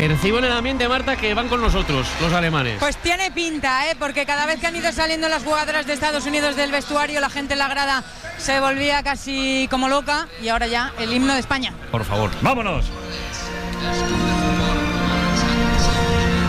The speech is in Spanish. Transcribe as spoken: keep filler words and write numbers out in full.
Percibo en el ambiente, Marta, que van con nosotros, los alemanes. Pues tiene pinta, ¿eh? Porque cada vez que han ido saliendo las jugadoras de Estados Unidos del vestuario, la gente en la grada se volvía casi como loca, y ahora ya el himno de España. Por favor. ¡Vámonos!